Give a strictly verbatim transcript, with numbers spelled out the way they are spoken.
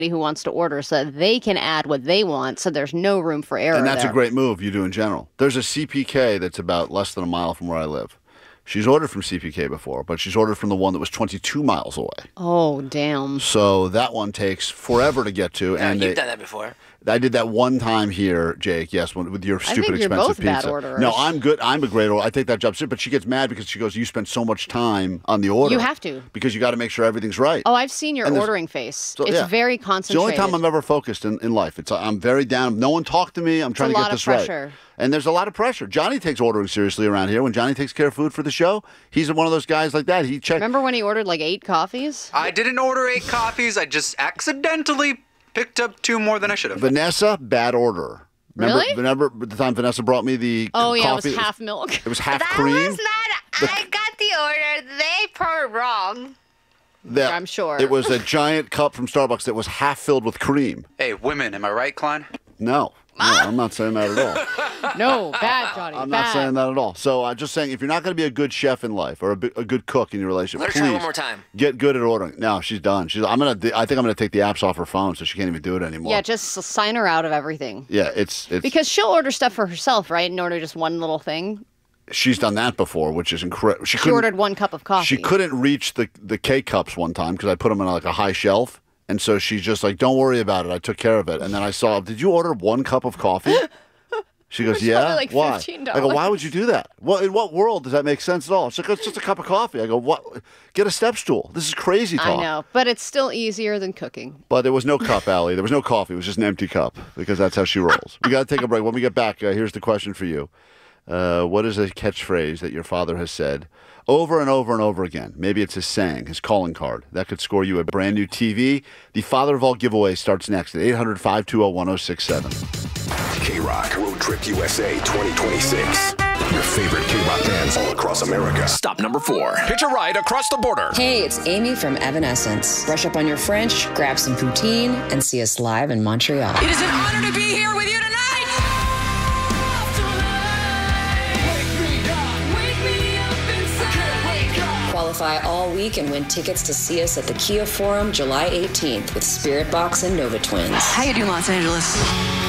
who wants to order so that they can add what they want, so there's no room for error. And that's there. a great move you do in general. There's a C P K that's about less than a mile from where I live. She's ordered from C P K before, but she's ordered from the one that was twenty-two miles away. Oh, damn. So that one takes forever to get to. Yeah, and you've they, done that before. I did that one time here, Jake. Yes, with your stupid I think you're expensive both pizza. bad orderers. No, I'm good. I'm a great order. I take that job seriously, but she gets mad because she goes, "You spend so much time on the order. You have to because you got to make sure everything's right." Oh, I've seen your ordering face. So, it's yeah. very It's concentrated. the only time I'm ever focused in, in life. It's I'm very down. No one talked to me. I'm trying a to get lot of this right. pressure. And there's a lot of pressure. Johnny takes ordering seriously around here. When Johnny takes care of food for the show, he's one of those guys like that. He checks. Remember when he ordered like eight coffees? I didn't order eight coffees. I just accidentally picked up two more than I should have. Vanessa, bad order. Remember, Really? Remember the time Vanessa brought me the Oh, yeah, coffee? it was half milk. It was half that cream. was not. I got the order. They poured it wrong. That- I'm sure. It was a giant cup from Starbucks that was half filled with cream. Hey, women, am I right, Klein? No. No, I'm not saying that at all. No, bad, Johnny. I'm bad. not saying that at all. So I'm just saying, if you're not going to be a good chef in life or a, bi- a good cook in your relationship, Let her please try one more time. get good at ordering. No, she's done. She's. I'm gonna. I think I'm gonna take the apps off her phone so she can't even do it anymore. Yeah, just sign her out of everything. Yeah, it's it's Because she'll order stuff for herself, right? And order just one little thing. she's done that before, which is incredible. She, She couldn't- ordered one cup of coffee. She couldn't reach the the K cups one time because I put them on like a high shelf, and so she's just like, "Don't worry about it. I took care of it." And then I saw, "Did you order one cup of coffee?" She goes, It's "Yeah." probably like Why? fifteen I go, "Why dollars. would you do that? Well, in what world does that make sense at all?" She's like, "It's just a cup of coffee." I go, "What? Get a step stool. This is crazy talk." I know, but it's still easier than cooking. But there was no cup, Allie. There was no coffee. It was just an empty cup because that's how she rolls. We got to take a break. When we get back, uh, here's the question for you. Uh, what is a catchphrase that your father has said over and over and over again? Maybe it's his saying, his calling card. That could score you a brand new T V. The Father of All giveaway starts next at eight hundred, five two zero, one zero six seven. K-Rock Road Trip U S A twenty twenty-six. Your favorite K-Rock bands all across America. Stop number four. Hitch a ride across the border. Hey, it's Amy from Evanescence. Brush up on your French, grab some poutine, and see us live in Montreal. It is an honor to be here with you tonight. Qualify all week and win tickets to see us at the Kia Forum July eighteenth with Spirit Box and Nova Twins. How you doing, Los Angeles?